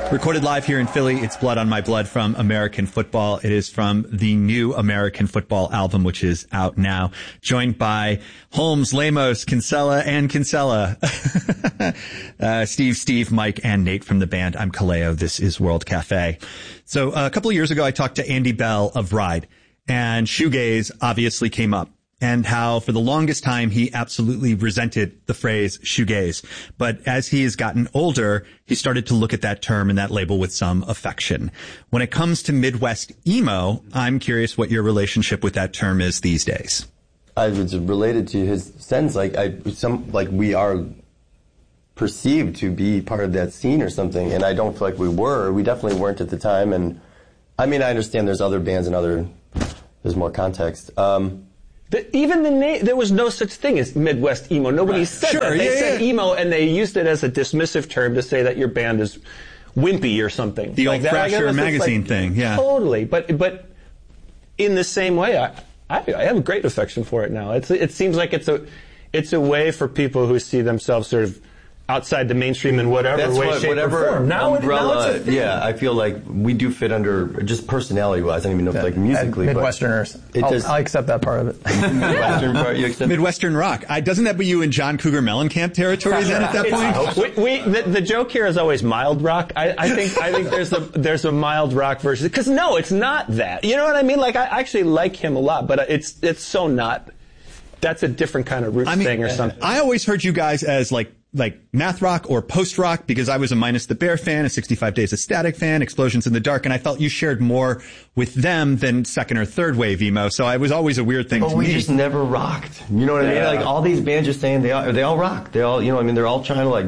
Recorded live here in Philly, it's Blood on My Blood from American Football. It is from the new American Football album, which is out now. Joined by Holmes, Lamos, Kinsella, and Kinsella. Steve, Mike, and Nate from the band. I'm Kaleo. This is World Cafe. So a couple of years ago, I talked to Andy Bell of Ride, and shoegaze obviously came up. And how for the longest time he absolutely resented the phrase shoegaze. But as he has gotten older, he started to look at that term and that label with some affection. When it comes to Midwest emo, I'm curious what your relationship with that term is these days. I was related to his sense, we are perceived to be part of that scene or something, and I don't feel like we were. We definitely weren't at the time, and I mean, I understand there's other bands and there's more context. Even the name, there was no such thing as Midwest emo. Nobody said that. They said emo, and they used it as a dismissive term to say that your band is wimpy or something. The old Thrasher magazine thing, yeah. Totally. But in the same way, I have a great affection for it now. It seems like it's a way for people who see themselves sort of outside the mainstream in whatever way, shape, or form. Now umbrella, yeah, I feel like we do fit under, just personality-wise, I don't even know if like musically. Midwesterners. I accept that part of it. Midwestern part, you accept? Midwestern rock. Doesn't that put you in John Cougar Mellencamp territory then at that point? The joke here is always mild rock. I think there's a mild rock version. Because no, it's not that. You know what I mean? Like, I actually like him a lot, but it's so not. That's a different kind of root thing or something. I always heard you guys as like math rock or post rock because I was a Minus the Bear fan, a 65 Days of Static fan, Explosions in the Dark, and I felt you shared more with them than second or third wave emo. So it was always a weird thing to me. But we just never rocked. You know what I mean? Like all these bands are saying they all rock. They all, they're all trying to like,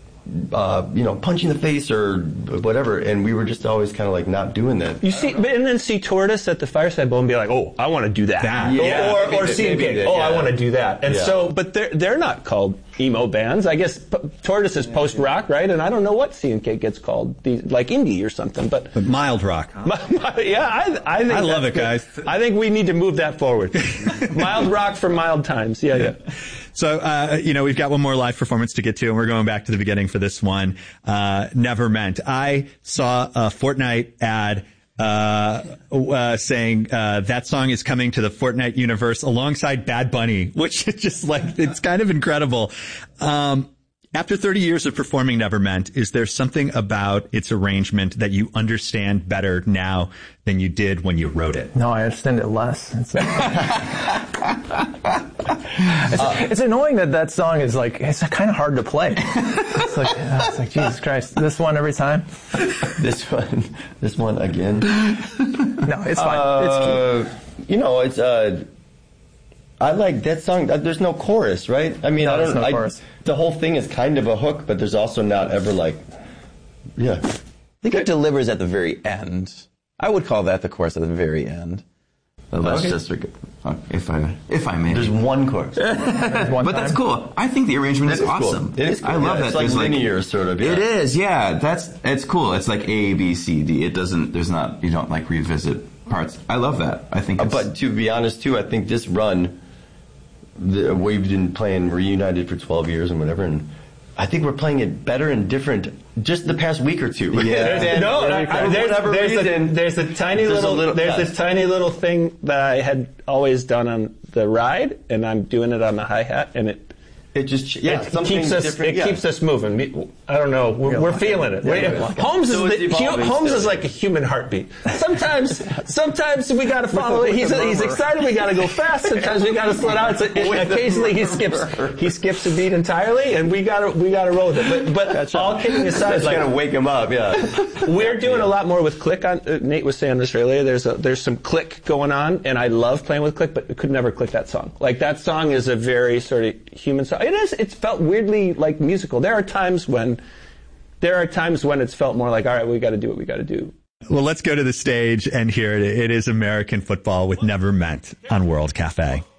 punch in the face or whatever, and we were just always kind of like not doing that. You see, and then see Tortoise at the Fireside Bowl and be like, oh, I want to do that. Or see him get, I want to do that. And so, but they're not called emo bands. I guess Tortoise is post rock, right? And I don't know what C&K gets called, like indie or something, but mild rock. I think I love it, guys. I think we need to move that forward. Mild rock for mild times. Yeah. So, we've got one more live performance to get to, and we're going back to the beginning for this one. Never Meant. I saw a Fortnite ad saying that song is coming to the Fortnite universe alongside Bad Bunny, which is just like, it's kind of incredible. After 30 years of performing Never Meant, is there something about its arrangement that you understand better now than you did when you wrote it? No, I understand it less. It's annoying that song is like, it's kind of hard to play. It's like Jesus Christ, this one every time. This one again. No, it's fine. It's cute. I like that song. There's no chorus, right? I mean, there's no chorus. The whole thing is kind of a hook, but there's also not ever like, I think it delivers at the very end. I would call that the chorus at the very end. Let's just, if I may. There's one chorus. But that's cool. I think the arrangement is awesome. Cool. It is cool. I love that. It's like linear, sort of. Yeah. It is, yeah. It's cool. It's like A, B, C, D. You don't like revisit parts. I love that. I think but to be honest too, I think this run, we've been playing Reunited for 12 years and whatever, and I think we're playing it better and different just the past week or two. Yeah. There's a tiny little thing that I had always done on the Ride, and I'm doing it on the hi-hat, and it keeps us moving. I don't know. We're feeling it. Holmes is like a human heartbeat. Sometimes we got to follow it. He's excited. We got to go fast. Sometimes we got to slow down. Occasionally he skips a beat entirely, and we got to roll with it. But all kidding aside, that's gonna wake him up. Yeah, we're doing a lot more with click. Nate was saying this earlier. There's some click going on, and I love playing with click, but I could never click that song. Like that song is a very sort of human song. It's felt weirdly like musical. There are times when it's felt more like, all right, we got to do what we got to do. Well, let's go to the stage and hear it. It is American Football with Never Meant on World Cafe.